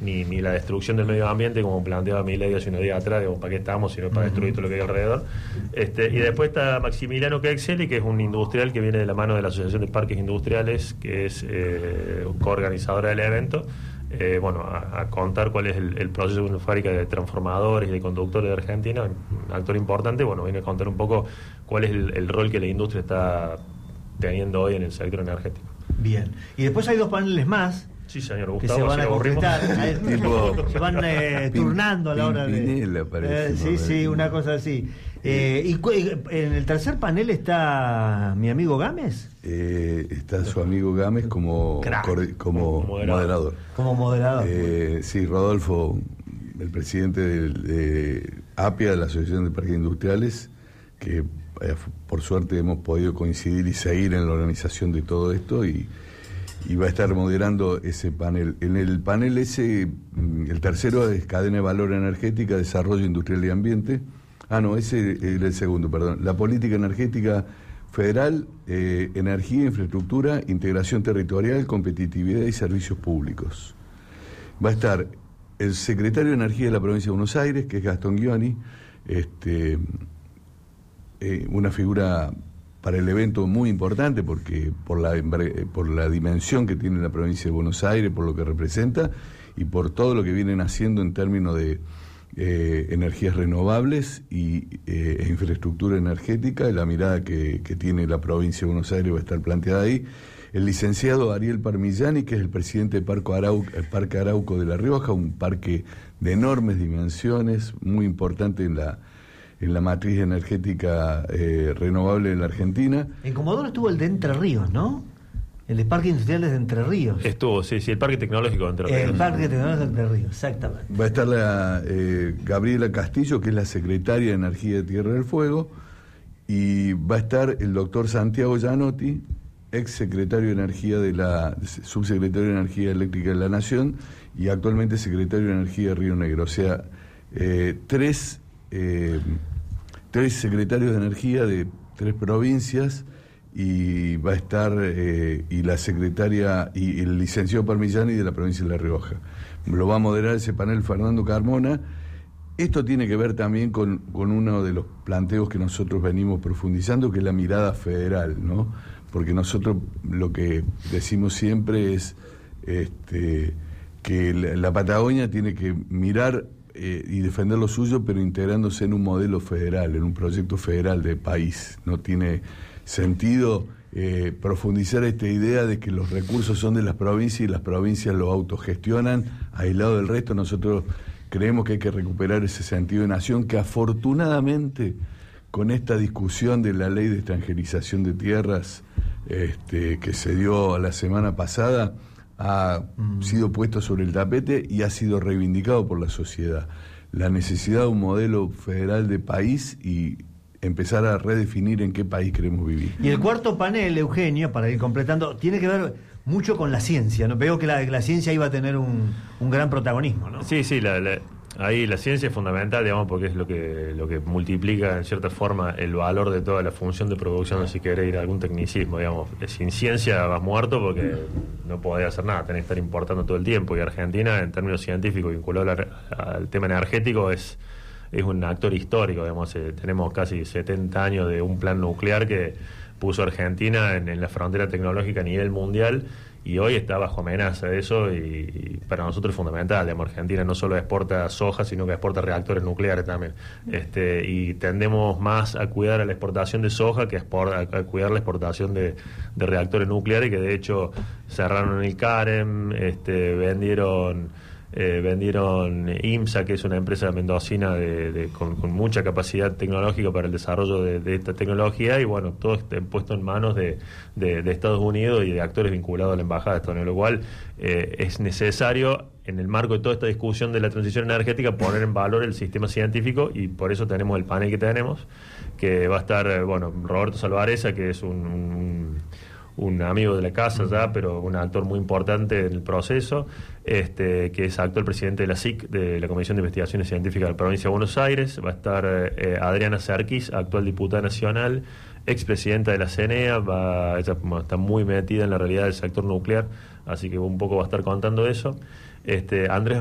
ni la destrucción del medio ambiente, como planteaba Milei hace unos días atrás, digamos, ¿para qué estamos? Sino para destruir todo lo que hay alrededor. Y después está Maximiliano Kexeli, que es un industrial que viene de la mano de la Asociación de Parques Industriales, que es coorganizadora del evento. A contar cuál es el proceso de una fábrica de transformadores y de conductores de Argentina, un actor importante. Viene a contar un poco cuál es el rol que la industria está teniendo hoy en el sector energético. Bien, y después hay 2 paneles más. Sí, señor Que Gustavo, se van a concretar, se van turnando a la hora de... sí, una cosa así. Y en el tercer panel está mi amigo Gámez. Está su amigo Gámez como moderador. Como moderador. Sí, Rodolfo, el presidente de APIA, de la Asociación de Parques Industriales, que por suerte hemos podido coincidir y seguir en la organización de todo esto, y va a estar moderando ese panel. En el panel ese, el tercero es Cadena de Valor Energética, Desarrollo Industrial y Ambiente. Ese era el segundo, perdón. La política energética federal, energía, infraestructura, integración territorial, competitividad y servicios públicos. Va a estar el secretario de Energía de la provincia de Buenos Aires, que es Gastón Ghioni, una figura para el evento muy importante, porque por la dimensión que tiene la provincia de Buenos Aires, por lo que representa y por todo lo que vienen haciendo en términos de energías renovables e infraestructura energética, y la mirada que tiene la provincia de Buenos Aires va a estar planteada ahí. El licenciado Ariel Parmigiani, que es el presidente del Parque Arauco de La Rioja, un parque de enormes dimensiones, muy importante en la matriz energética renovable de la Argentina. En Comodoro estuvo el de Entre Ríos, ¿no? El de Parque Industrial de Entre Ríos. Estuvo, sí, el Parque Tecnológico de Entre Ríos. El Parque Tecnológico de Entre Ríos, exactamente. Va a estar la Gabriela Castillo, que es la secretaria de Energía de Tierra del Fuego, y va a estar el doctor Santiago Gianotti, ex secretario de Energía subsecretario de Energía Eléctrica de la Nación, y actualmente secretario de Energía de Río Negro. O sea, tres secretarios de energía de 3 provincias, y va a estar y la secretaria y el licenciado Parmigiani de la provincia de La Rioja. Lo va a moderar ese panel Fernando Carmona. Esto tiene que ver también con uno de los planteos que nosotros venimos profundizando, que es la mirada federal, ¿no? Porque nosotros lo que decimos siempre es que la Patagonia tiene que mirar y defender lo suyo, pero integrándose en un modelo federal, en un proyecto federal de país. No tiene sentido profundizar esta idea de que los recursos son de las provincias y las provincias los autogestionan aislado del resto. Nosotros creemos que hay que recuperar ese sentido de nación que afortunadamente con esta discusión de la ley de extranjerización de tierras que se dio la semana pasada ha sido puesto sobre el tapete y ha sido reivindicado por la sociedad. La necesidad de un modelo federal de país y empezar a redefinir en qué país queremos vivir. Y el cuarto panel, Eugenio, para ir completando, tiene que ver mucho con la ciencia, ¿no? Veo que la ciencia iba a tener un gran protagonismo, ¿no? Sí, ahí la ciencia es fundamental, digamos, porque es lo que multiplica en cierta forma el valor de toda la función de producción. Si querés ir a algún tecnicismo, digamos, sin ciencia vas muerto porque no podés hacer nada, tenés que estar importando todo el tiempo. Y Argentina, en términos científicos, vinculado al tema energético, es un actor histórico, digamos. Tenemos casi 70 años de un plan nuclear que puso Argentina en la frontera tecnológica a nivel mundial, y hoy está bajo amenaza de eso, y para nosotros es fundamental. Digamos, Argentina no solo exporta soja, sino que exporta reactores nucleares también. Y tendemos más a cuidar a la exportación de soja que a cuidar la exportación de reactores nucleares, que de hecho cerraron el CAREM, vendieron IMSA, que es una empresa mendocina con mucha capacidad tecnológica para el desarrollo de esta tecnología, y bueno, todo está puesto en manos de Estados Unidos y de actores vinculados a la embajada de Estados Unidos, lo cual es necesario, en el marco de toda esta discusión de la transición energética, poner en valor el sistema científico, y por eso tenemos el panel que tenemos, que va a estar Roberto Salvareza, que es un amigo de la casa ya, pero un actor muy importante en el proceso, que es actual presidente de la SIC, de la Comisión de Investigaciones Científicas de la Provincia de Buenos Aires. Va a estar Adriana Serkis, actual diputada nacional, expresidenta de la CENEA, ella está muy metida en la realidad del sector nuclear, así que un poco va a estar contando eso. Andrés